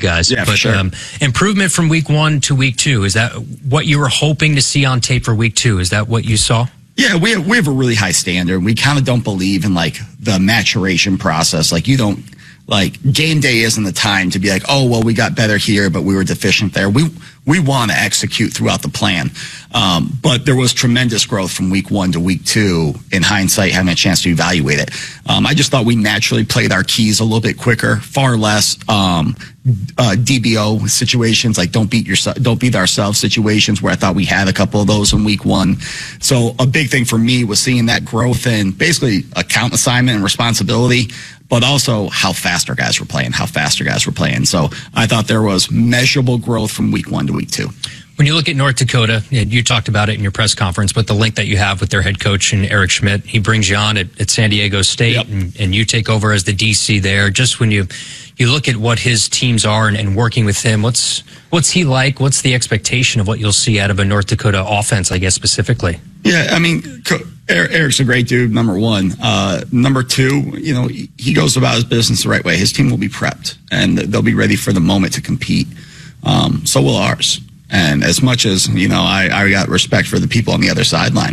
guys. Yeah, but, for sure. Improvement from week 1 to week 2, is that what you were hoping to see on tape for week 2? Is that what you saw? Yeah, we have a really high standard. We kind of don't believe in like the maturation process. Like game day isn't the time to be like, oh, well, we got better here, but we were deficient there. We want to execute throughout the plan. But there was tremendous growth from week 1 to week 2 in hindsight, having a chance to evaluate it. I just thought we naturally played our keys a little bit quicker, far less DBO situations, like don't beat ourselves situations, where I thought we had a couple of those in week 1. So a big thing for me was seeing that growth in basically account assignment and responsibility, but also how fast our guys were playing, So I thought there was measurable growth from week 1 to week 2. When you look at North Dakota, you talked about it in your press conference, but the link that you have with their head coach and Eric Schmidt, he brings you on at San Diego State, yep. and you take over as the DC there. Just when you look at what his teams are and working with him, what's he like? What's the expectation of what you'll see out of a North Dakota offense, I guess, specifically? Yeah, I mean, Eric's a great dude, number one. Number two, he goes about his business the right way. His team will be prepped, and they'll be ready for the moment to compete. So will ours. And as much as, I got respect for the people on the other sideline,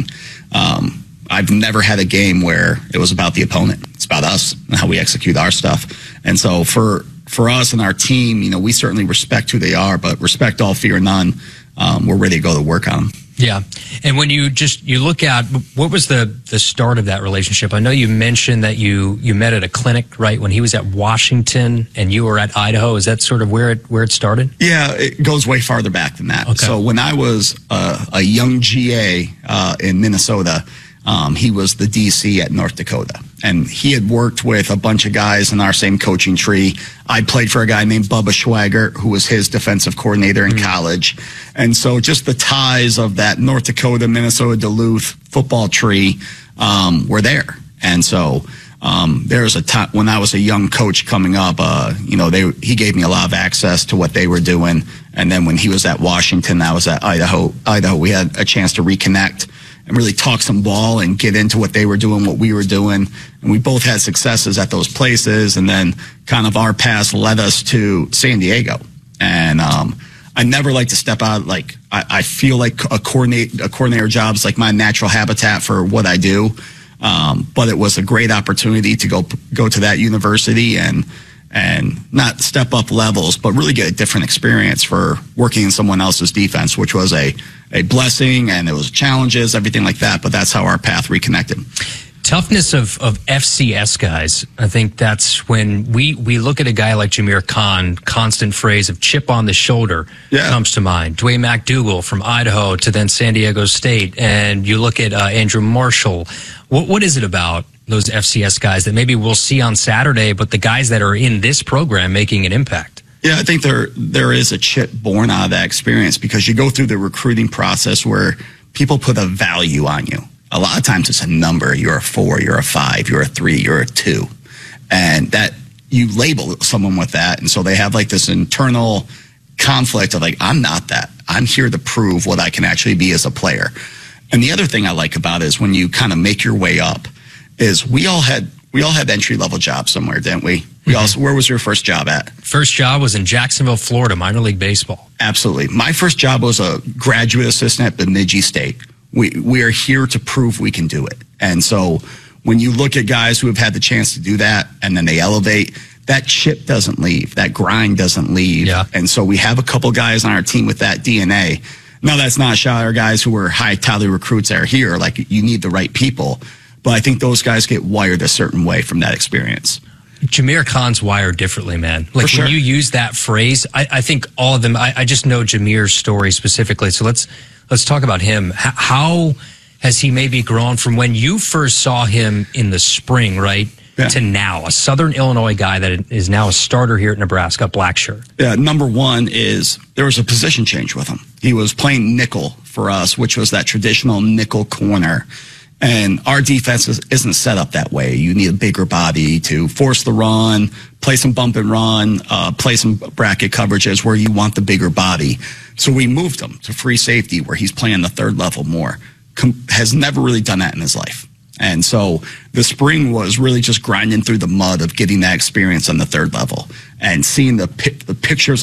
I've never had a game where it was about the opponent. It's about us and how we execute our stuff. And so for us and our team, we certainly respect who they are, but respect all, fear none. We're ready to go to work on them. Yeah. And when you look at what was the start of that relationship? I know you mentioned that you met at a clinic, right, when he was at Washington and you were at Idaho. Is that sort of where it started? Yeah, it goes way farther back than that. Okay. So when I was a young GA in Minnesota, he was the DC at North Dakota. And he had worked with a bunch of guys in our same coaching tree. I played for a guy named Bubba Schwager, who was his defensive coordinator in college. And so just the ties of that North Dakota, Minnesota, Duluth football tree were there. And so there was a time when I was a young coach coming up, he gave me a lot of access to what they were doing. And then when he was at Washington, I was at Idaho, we had a chance to reconnect and really talk some ball and get into what they were doing, what we were doing. And we both had successes at those places. And then kind of our paths led us to San Diego. And I never like to step out. Like I feel like a coordinator job is like my natural habitat for what I do. But it was a great opportunity to go to that university and not step up levels, but really get a different experience for working in someone else's defense, which was a blessing, and it was challenges, everything like that. But that's how our path reconnected. Toughness of FCS guys. I think that's when we look at a guy like Jameer Khan, constant phrase of chip on the shoulder comes to mind. Dwayne McDougal from Idaho to then San Diego State. And you look at Andrew Marshall. What is it about those FCS guys that maybe we'll see on Saturday, but the guys that are in this program making an impact? Yeah, I think there is a chip born out of that experience, because you go through the recruiting process where people put a value on you. A lot of times it's a number. You're a 4, you're a 5, you're a 3, you're a 2. And that you label someone with that. And so they have like this internal conflict of like, I'm not that. I'm here to prove what I can actually be as a player. And the other thing I like about it is when you kind of make your way up is we all had entry-level jobs somewhere, didn't we? Where was your first job at? First job was in Jacksonville, Florida, minor league baseball. Absolutely. My first job was a graduate assistant at Bemidji State. We are here to prove we can do it. And so when you look at guys who have had the chance to do that and then they elevate, that chip doesn't leave. That grind doesn't leave. Yeah. And so we have a couple guys on our team with that DNA. Now, that's not a shot at our guys who are high-touted recruits that are here. Like, you need the right people. But I think those guys get wired a certain way from that experience. Jameer Khan's wired differently, man. Like, sure. When you use that phrase, I think all of them, I just know Jameer's story specifically. So let's talk about him. How has he maybe grown from when you first saw him in the spring, right, to now? A Southern Illinois guy that is now a starter here at Nebraska, black shirt. Yeah, number one is there was a position change with him. He was playing nickel for us, which was that traditional nickel corner. And our defense isn't set up that way. You need a bigger body to force the run, play some bump and run, play some bracket coverages where you want the bigger body. So we moved him to free safety where he's playing the third level more. Has never really done that in his life. And so the spring was really just grinding through the mud of getting that experience on the third level and seeing the pictures